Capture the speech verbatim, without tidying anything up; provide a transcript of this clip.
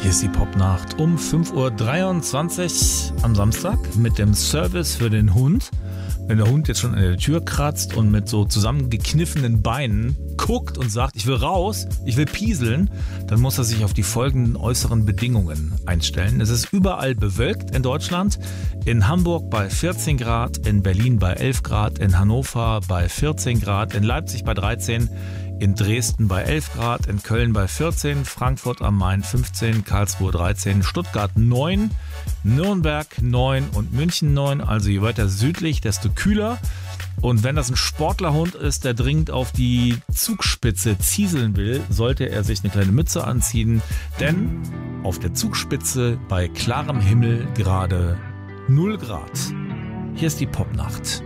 Hier ist die Popnacht um fünf Uhr dreiundzwanzig am Samstag mit dem Service für den Hund. Wenn der Hund jetzt schon an der Tür kratzt und mit so zusammengekniffenen Beinen guckt und sagt, ich will raus, ich will pieseln, dann muss er sich auf die folgenden äußeren Bedingungen einstellen. Es ist überall bewölkt in Deutschland. In Hamburg bei vierzehn Grad, in Berlin bei elf Grad, in Hannover bei vierzehn Grad, in Leipzig bei dreizehn, in Dresden bei elf Grad, in Köln bei vierzehn, Frankfurt am Main fünfzehn, Karlsruhe dreizehn, Stuttgart neun, Nürnberg neun und München neun. Also je weiter südlich, desto kühler. Und wenn das ein Sportlerhund ist, der dringend auf die Zugspitze zieseln will, sollte er sich eine kleine Mütze anziehen. Denn auf der Zugspitze bei klarem Himmel gerade null Grad. Hier ist die Popnacht.